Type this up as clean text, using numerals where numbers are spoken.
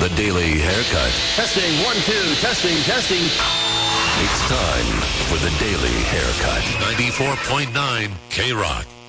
The Daily Haircut. Testing, 1, 2, testing. It's time for The Daily Haircut. 94.9 K-Rock.